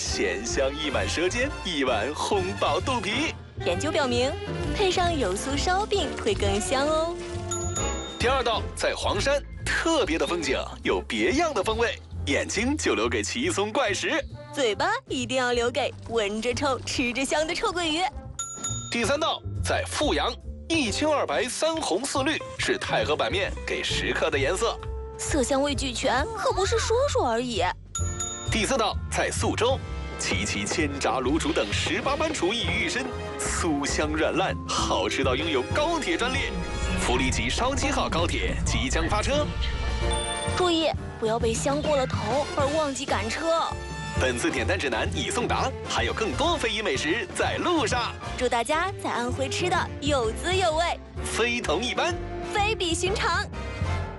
鲜香溢满舌尖，一碗烘饱肚皮。 研究表明，配上油酥烧饼会更香哦。 第二道在黄山，特别的风景有别样的风味，眼睛就留给奇松怪石， 嘴巴一定要留给闻着臭、吃着香的臭鳜鱼。 第三道在富阳，一青二白三红四绿是太和板面给食客的颜色， 色香味俱全，可不是说说而已。 第四道在宿州，齐齐千炸卤煮等18般厨艺于一身，酥香软烂，好吃到拥有高铁专列。福利级烧鸡号高铁即将发车， 注意不要被香过了头而忘记赶车。 本次点单指南已送达，还有更多非遗美食在路上。 祝大家在安徽吃的有滋有味， 非同一般， 非比寻常。